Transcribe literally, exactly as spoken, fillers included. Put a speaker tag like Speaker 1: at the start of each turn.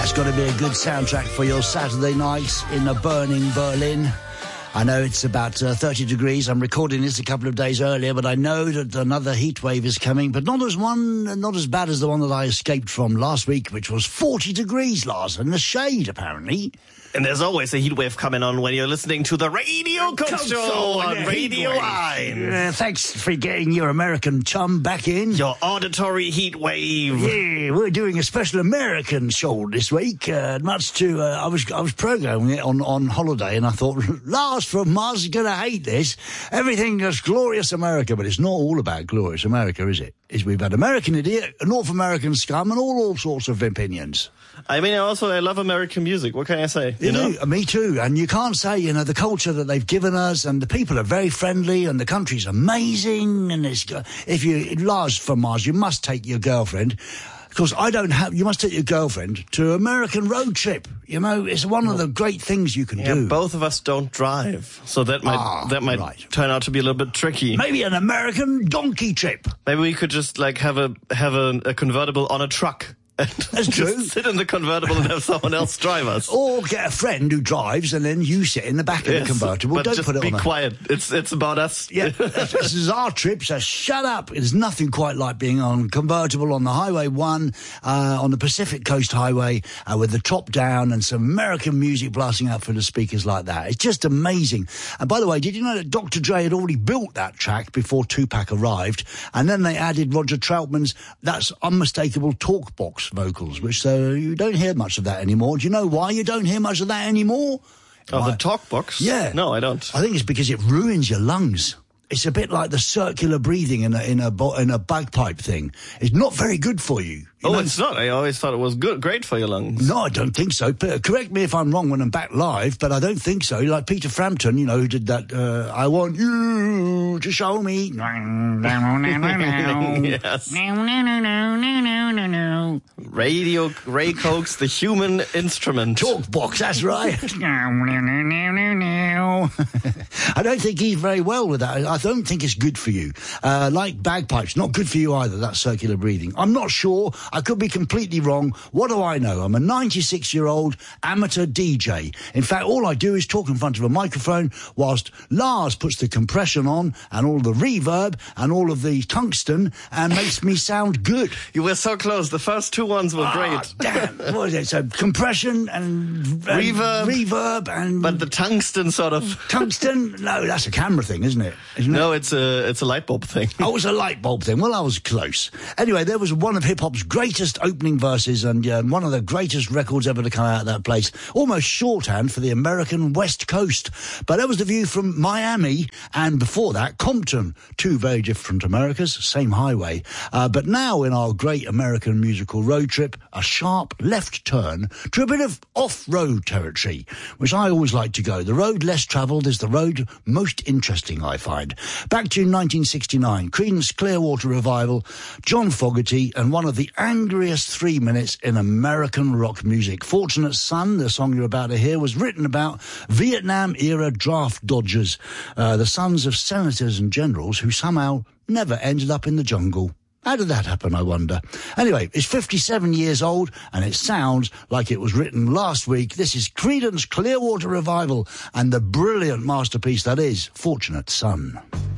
Speaker 1: That's got to be a good soundtrack for your Saturday nights in a burning Berlin. I know it's about uh, thirty degrees. I'm recording this a couple of days earlier, but I know that another heat wave is coming, but not as one, not as bad as the one that I escaped from last week, which was forty degrees, Lars, in the shade, apparently.
Speaker 2: And there's always a heat wave coming on when you're listening to the Radio Coke Show on Radio one.
Speaker 1: Uh, thanks for getting your American chum back in.
Speaker 2: Your auditory heat wave.
Speaker 1: Yeah, we're doing a special American show this week. Uh, much to uh, I was I was programming it on, on holiday, and I thought Lars from Mars is going to hate this. Everything is glorious America, but it's not all about glorious America, is it? Is we've had American Idiot, North American Scum, and all all sorts of opinions.
Speaker 2: I mean, also, I love American music. What can I say? You,
Speaker 1: you
Speaker 2: know?
Speaker 1: do. Me too. And you can't say, you know, the culture that they've given us, and the people are very friendly, and the country's amazing. And it's, if you, Lars from Mars, you must take your girlfriend. Because I don't have, you must take your girlfriend to an American road trip. You know, it's one of the great things you can
Speaker 2: yeah,
Speaker 1: do.
Speaker 2: Both of us don't drive, so that might
Speaker 1: ah,
Speaker 2: that might
Speaker 1: right.
Speaker 2: turn out to be a little bit tricky.
Speaker 1: Maybe an American donkey trip.
Speaker 2: Maybe we could just like have a have a, a convertible on a truck.
Speaker 1: That's true.
Speaker 2: Just sit in the convertible and have someone else drive us.
Speaker 1: Or get a friend who drives and then you sit in the back of
Speaker 2: yes,
Speaker 1: the convertible.
Speaker 2: But
Speaker 1: Don't
Speaker 2: just
Speaker 1: put it
Speaker 2: be
Speaker 1: on
Speaker 2: quiet. A... It's it's about us.
Speaker 1: Yeah, this is our trip, so shut up. There's nothing quite like being on convertible on the Highway one, uh, on the Pacific Coast Highway, uh, with the top down and some American music blasting out through the speakers like that. It's just amazing. And by the way, did you know that Doctor Dre had already built that track before Tupac arrived? And then they added Roger Troutman's That's Unmistakable Talk Box vocals, which so you don't hear much of that anymore. Do you know why you don't hear much of that anymore?
Speaker 2: Oh,
Speaker 1: why?
Speaker 2: The talk box?
Speaker 1: Yeah.
Speaker 2: No, I don't.
Speaker 1: I think it's because it ruins your lungs. It's a bit like the circular breathing in a in a in a bagpipe thing. It's not very good for you. you
Speaker 2: oh,
Speaker 1: know?
Speaker 2: It's not. I always thought it was good, great for your lungs.
Speaker 1: No, I don't think so. But correct me if I'm wrong when I'm back live, but I don't think so. Like Peter Frampton, you know, who did that. Uh, I want you to show me.
Speaker 2: Yes. Radio Ray Coke's The Human Instrument.
Speaker 1: Talk box, that's right. I don't think he's very well with that. I don't think it's good for you. Uh, like bagpipes, not good for you either, that circular breathing. I'm not sure. I could be completely wrong. What do I know? I'm a ninety-six-year-old amateur D J. In fact, all I do is talk in front of a microphone whilst Lars puts the compression on and all the reverb and all of the tungsten and makes me sound good.
Speaker 2: You were so close. The first two ones were
Speaker 1: ah,
Speaker 2: great.
Speaker 1: Damn. What is it? So compression and, and
Speaker 2: reverb.
Speaker 1: Reverb and...
Speaker 2: But the tungsten sort of...
Speaker 1: Tungsten? No, that's a camera thing, isn't it? Isn't
Speaker 2: no,
Speaker 1: it?
Speaker 2: it's a it's a light bulb thing.
Speaker 1: Oh, it's a light bulb thing. Well, I was close. Anyway, there was one of hip-hop's greatest opening verses and uh, one of the greatest records ever to come out of that place. Almost shorthand for the American West Coast. But that was the view from Miami and before that, Compton. Two very different Americas, same highway. Uh, but now in our great American musical road trip, a sharp left turn to a bit of off-road territory, which I always like to go. The road less travelled is the road most interesting, I find. Back to nineteen sixty-nine, Creedence Clearwater Revival, John Fogerty, and one of the angriest three minutes in American rock music. Fortunate Son, the song you're about to hear, was written about Vietnam-era draft dodgers, uh, the sons of senators and generals who somehow never ended up in the jungle. How did that happen, I wonder? Anyway, it's fifty-seven years old, and it sounds like it was written last week. This is Creedence Clearwater Revival and the brilliant masterpiece that is Fortunate Son.